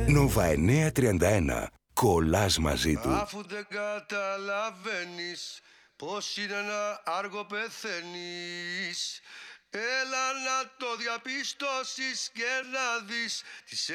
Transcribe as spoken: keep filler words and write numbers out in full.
Νόβα εννιακόσια τριάντα ένα. Κολλάς μαζί του. Αφού δεν καταλαβαίνεις πως είναι ένα άργο πεθαίνεις, έλα να το διαπιστώσεις και να δεις τις